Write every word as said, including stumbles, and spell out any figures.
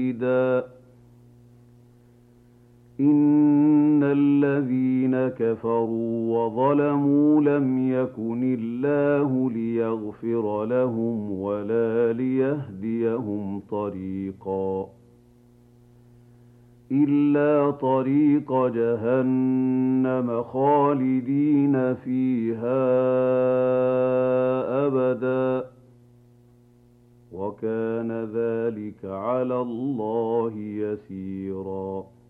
إن الذين كفروا وظلموا لم يكن الله ليغفر لهم ولا ليهديهم طريقا إلا طريق جهنم خالدين فيها أبدا وكان ذلك على الله يسيرا